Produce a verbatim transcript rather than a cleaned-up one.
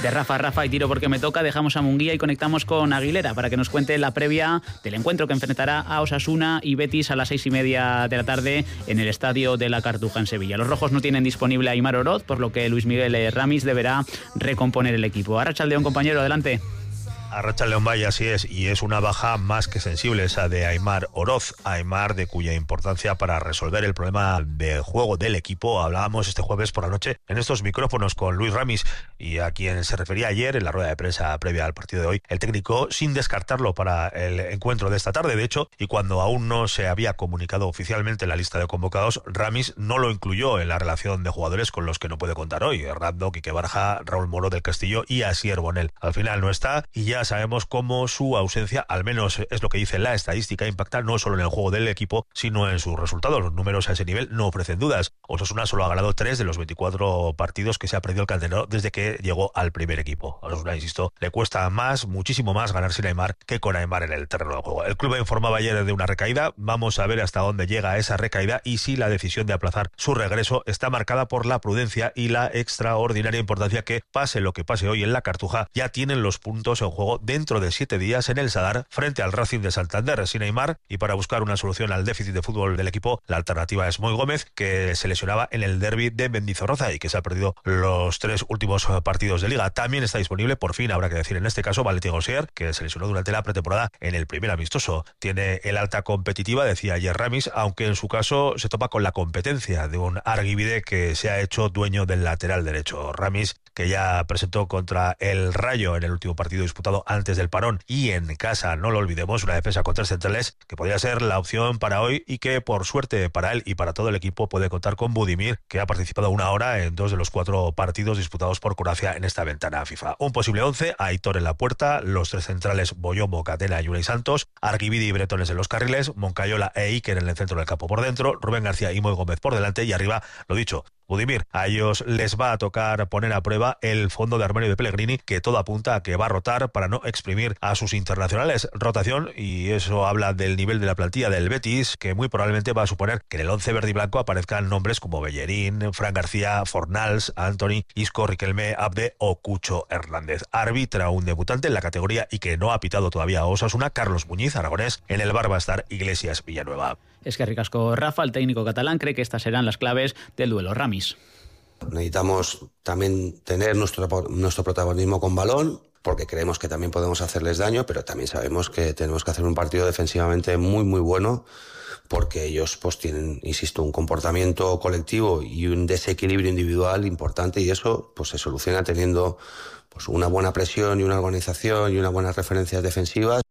De Rafa, Rafa y tiro porque me toca, dejamos a Munguía y conectamos con Aguilera para que nos cuente la previa del encuentro que enfrentará a Osasuna y Betis a las seis y media de la tarde en el Estadio de la Cartuja en Sevilla. Los rojos no tienen disponible a Aimar Oroz, por lo que Luis Miguel Ramis deberá recomponer el equipo. Arratsaldeon, compañero, adelante. Arratsaldeon, Valle, así es, y es una baja más que sensible esa de Aimar Oroz. Aimar, de cuya importancia para resolver el problema de juego del equipo hablábamos este jueves por la noche en estos micrófonos con Luis Ramis, y a quien se refería ayer en la rueda de prensa previa al partido de hoy el técnico, sin descartarlo para el encuentro de esta tarde. De hecho, y cuando aún no se había comunicado oficialmente la lista de convocados, Ramis no lo incluyó en la relación de jugadores con los que no puede contar hoy: Rando, Quique Barja, Raúl Moro del Castillo y Asier Bonel. Al final no está, y ya sabemos cómo su ausencia, al menos es lo que dice la estadística, impacta no solo en el juego del equipo, sino en sus resultados. Los números a ese nivel no ofrecen dudas. Osasuna solo ha ganado tres de los veinticuatro partidos que se ha perdido el canterano desde que llegó al primer equipo. A Osasuna, insisto, le cuesta más, muchísimo más ganar sin Aimar que con Aimar en el terreno de juego. El club informaba ayer de una recaída. Vamos a ver hasta dónde llega esa recaída y si la decisión de aplazar su regreso está marcada por la prudencia y la extraordinaria importancia que, pase lo que pase hoy en la Cartuja, ya tienen los puntos en juego dentro de siete días en el Sadar frente al Racing de Santander. Sin Aimar, y para buscar una solución al déficit de fútbol del equipo, la alternativa es Moi Gómez, que se lesionaba en el derbi de Mendizorroza y que se ha perdido los tres últimos partidos de Liga. También está disponible, por fin habrá que decir en este caso, Valentín Gosier, que se lesionó durante la pretemporada en el primer amistoso. Tiene el alta competitiva, decía ayer Ramis, aunque en su caso se topa con la competencia de un Argibide que se ha hecho dueño del lateral derecho. Ramis, que ya presentó contra el Rayo en el último partido disputado antes del parón y en casa, no lo olvidemos, una defensa con tres centrales que podría ser la opción para hoy, y que por suerte para él y para todo el equipo puede contar con Budimir, que ha participado una hora en dos de los cuatro partidos disputados por Croacia en esta ventana FIFA. Un posible once: Aitor en la puerta, los tres centrales Boyombo, Catena y Unai Santos, Argibidi y Bretones en los carriles, Moncayola e Iker en el centro del campo por dentro, Rubén García y Moi Gómez por delante, y arriba, lo dicho, Budimir. A ellos les va a tocar poner a prueba el fondo de armario de Pellegrini, que todo apunta a que va a rotar para no exprimir a sus internacionales. Rotación, y eso habla del nivel de la plantilla del Betis, que muy probablemente va a suponer que en el once verde y blanco aparezcan nombres como Bellerín, Fran García, Fornals, Anthony, Isco, Riquelme, Abde o Cucho Hernández. Arbitra un debutante en la categoría y que no ha pitado todavía a Osasuna, Carlos Muñiz, aragonés. En el bar va a estar Iglesias Villanueva. Es que ricasco Rafa, el técnico catalán, cree que estas serán las claves del duelo. Ramis. Necesitamos también tener nuestro, nuestro protagonismo con balón, porque creemos que también podemos hacerles daño, pero también sabemos que tenemos que hacer un partido defensivamente muy muy bueno, porque ellos pues tienen, insisto, un comportamiento colectivo y un desequilibrio individual importante, y eso pues se soluciona teniendo pues una buena presión y una organización y unas buenas referencias defensivas.